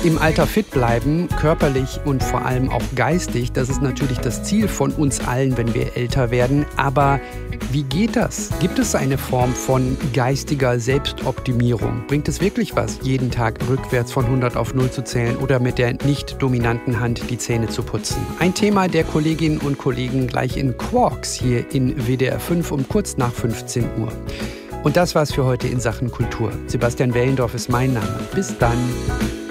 Im Alter fit bleiben, körperlich und vor allem auch geistig, das ist natürlich das Ziel von uns allen, wenn wir älter werden. Aber wie geht das? Gibt es eine Form von geistiger Selbstoptimierung? Bringt es wirklich was, jeden Tag rückwärts von 100 auf 0 zu zählen oder mit der nicht dominanten Hand die Zähne zu putzen? Ein Thema der Kolleginnen und Kollegen gleich in Quarks hier in WDR 5 um kurz nach 15 Uhr. Und das war's für heute in Sachen Kultur. Sebastian Wellendorf ist mein Name. Bis dann.